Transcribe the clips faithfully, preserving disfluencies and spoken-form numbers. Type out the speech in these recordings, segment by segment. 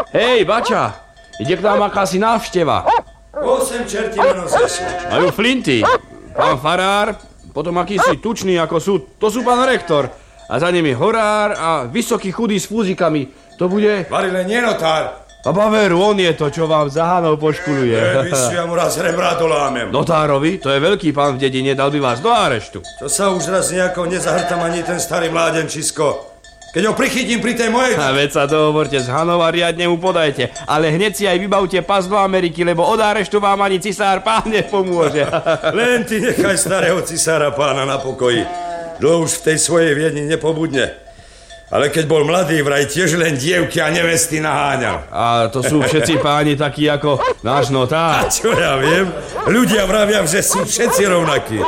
Hej, bača, ide k nám akási návšteva. Osem čertí meno zesú. Majú flinty. Pán farár, potom akýsi tučný ako sú, to sú pán rektor. A za nimi horár a vysoký chudý s fúzikami. To bude... Varile, nie notár. A baveru, on je to, čo vám za Hanou poškuluje. Vy si ja mu raz rebra dolámem. Notárovi? To je veľký pán v dedine, dal by vás do areštu. To sa už raz nejako nezahrtam ani ten starý mládenčisko. Keď ho prichytím pri tej mojej... A veď sa dohovorte s Hanou a riadne mu podajte. Ale hneď si aj vybavte pas do Ameriky, lebo od areštu vám ani cisár pán nepomôže. Len ty nechaj starého cisára pána na pokoji. Dlho už v tej svojej Viedni nepobudne. Ale keď bol mladý, vraj tiež len dievky a nevesty naháňal. A to sú všetci páni takí ako náš notár. A čo ja viem? Ľudia vravia, že sú všetci rovnakí.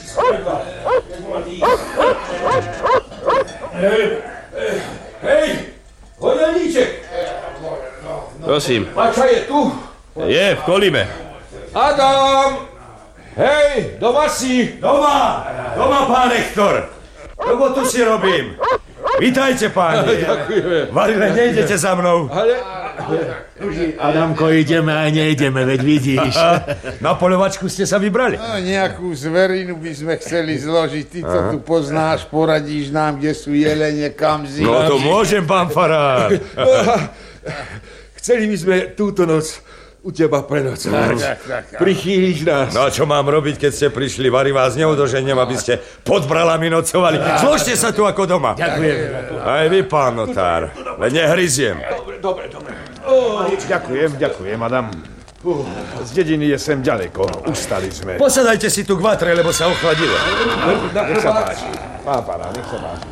Hej, hej, hodelníček. Prosím. Bača je tu? Je, v kolime. Adam! Hej, doma si? Doma, doma, pán rektor. Robotu si robím. Vítajte, páni. Ďakujeme. Varile, nejdete za mnou. Ale... Adamko, ideme a nejdeme, veď vidíš. Na poľovačku ste sa vybrali? No, nejakú zverinu by sme chceli zložiť. Ty to tu poznáš, poradíš nám, kde sú jelene, kamzy. No to môžem, pán farár. Chceli by sme túto noc u teba prenocovať. Prichýliš nás. No a čo mám robiť, keď ste prišli? Vary vás neodoženiem, aby ste pod bralami nocovali. Zložte sa tu ako doma. Ďakujem. Aj vy, pán notár. Len nehryziem. Dobre, dobre, dobre. Oh. Ďakujem, ďakujem, Adam. Uh, z dediny je sem ďaleko. Ustali sme. Posadajte si tu k vatre, lebo sa ochladilo. Nech sa páči. Pán farár, nech sa páči.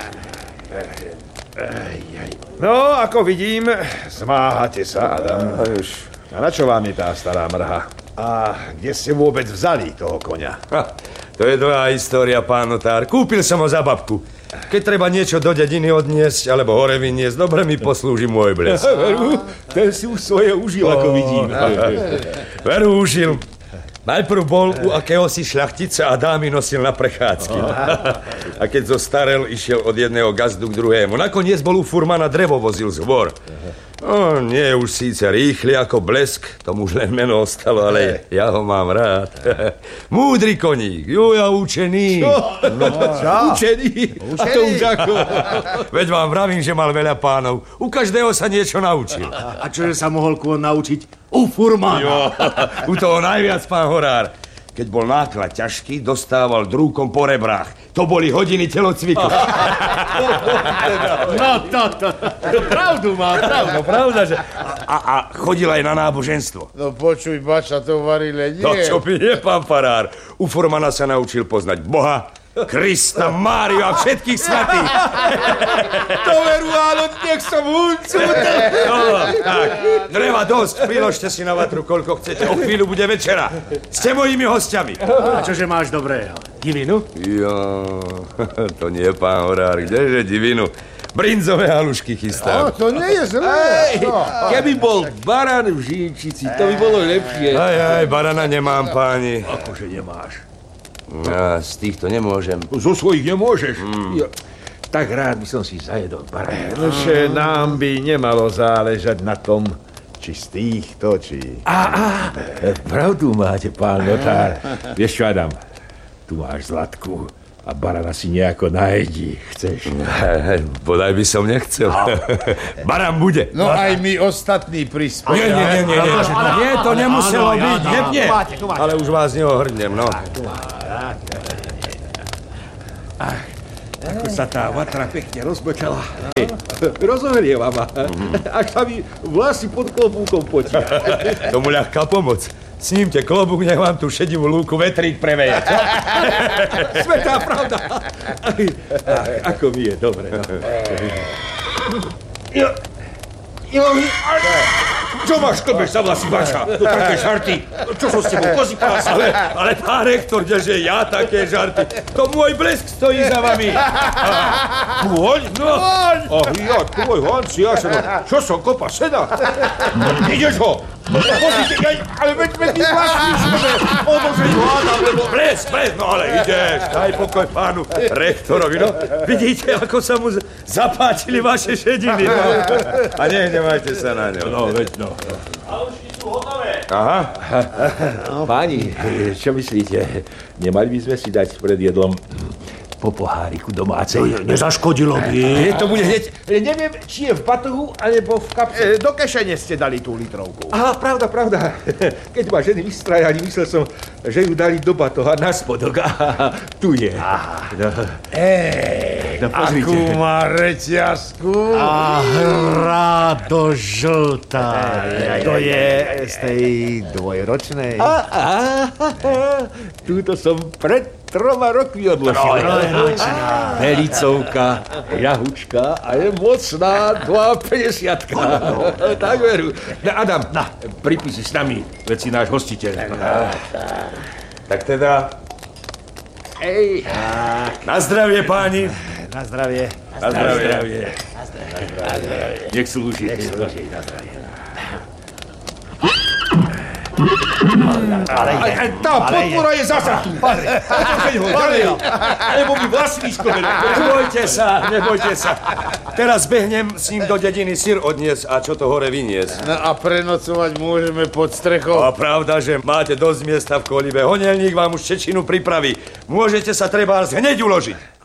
No, ako vidím, zmáhate sa, Adam. A na čo vám je tá stará mrha? A kde ste vôbec vzali toho koňa? Ha, to je dlhá história, pán notár. Kúpil som ho za babku. Keď treba niečo do dediny odniesť, alebo hore vyniesť, dobre mi poslúži môj blesk. Veru, ten si už svoje užil, ako vidím. Veru, užil. Najprv bol u akéhosi šľachtica a dámy nosil na prechádzky. A keď zostarel, išiel od jedného gazdu k druhému. Nakoniec bol u furmana, drevo vozil z hôr. No, nie je už síce rýchly ako blesk, tomu už len meno ostalo, ale ja ho mám rád. Múdry koník, juja učený. Čo? No, čo? Učený? A to už ako? Veď vám vravím, že mal veľa pánov. U každého sa niečo naučil. A čože sa mohol kôň naučiť? U furmana. Jo, u toho najviac, pán horár. Keď bol náklad ťažký, dostával drúkom po rebrách. To boli hodiny telocviku. No to, to, to pravdu má, pravdu. No pravda, že... A, a chodil aj na náboženstvo. No počuj, bača, to Varile nie. No čo by nie, pán farár. U formana sa naučil poznať Boha, Krista, Máriu a všetkých svätých. To veru, áno, nech som huncu. No, tak, dreva dosť, priložte si na vatru, koľko chcete. O chvíľu bude večera. Ste mojimi hostiami. A čože máš dobrého? Divinu? Jo, to nie, pán horár, kdeže divinu. Brinzové halušky chystám. No, to nie je zlé. Ej, no. Keby bol baran v žínčici, to by bolo lepšie. Aj, aj, barana nemám, páni. Akože nemáš? Ja, z týchto nemôžem. Zo svojich nemôžeš? Mm. Ja, tak rád by som si zajedol barana. Nože, nám by nemalo záležať na tom, či z týchto, či... Á, á, pravdu máte, pán notár. Vieš čo, Adam, tu máš zlatku a barana si nejako najedí. Chceš? Bodaj by som nechcel. Baran bude. No aj my ostatní prispeli. Nie, nie, nie, nie, nie. Nie, to nemuselo byť. Nie, nie. Ale už vás neohrnem, no. Ach, ako sa tá vatra pekne rozbočala. Rozohrieva ma. Až sa mi vlasy pod klobúkom potia. Tomu ľahká pomoc. Snímte klobúk, nech vám tú šedivú lúku vetrík preveje. Svetá pravda. Ach, ako mi je dobre. No. Jo, jo, Čo máš, klbeš sa vlasy, bača? To také žarty. Čo som s tebou, kozy pás? Ale, ale pán rektor, kdeže ja také žarty? To môj blesk stojí za vami. Môj? No. Ach ja, tvoj Hanci, ja som... Čo som, kopa sena? Ideš ho? Pozrite, ja, ale veď veď ty vlastníš, pomôže ju hádam, lebo... Blesk, blesk, no ale ideš, daj pokoj pánu rektorovi, no. Vidíte, ako sa mu zapáčili vaše šediny, no. A nehnevajte sa na ňo. No, veď no. Aha. Páni, čo myslíte? Nemali by sme si dať pred jedlom po poháriku domácej? Nezaškodilo by. Je to bude hneď, neviem, či je v batohu, alebo v kapse. E, do kešene ste dali tú litrovku. Aha, pravda, pravda. Keď ma ženy vystrajali, myslel som, že ju dali do batoha na spodok. A tu je. Aha. No. Ej, No, pozrite. akú má reťazku. A hra do žltá. To je z tej dvojročnej. A, a, túto som pred troma rokmi odložil. Velicovka, jahučka a je mocná dvaapäťdesiatka. Tak veru. No, Adam, pripí si s nami, veď si náš hostiteľ. Tak teda, Ej, na zdravie, páni. Na zdravie. Na zdravie. nech slúži. Ale Aj, aj tá podpora je zasa tu. Poďme ho, ďalej. Alebo mi vlastníčko veľa. Nebojte sa, nebojte sa. Teraz behnem s ním do dediny syr odniesť a čo to hore vyniesť. No a prenocovať môžeme pod strechou. A pravda, že máte dosť miesta v kolibe. Honelník vám už čečinu pripraví. Môžete sa trebárs hneď uložiť.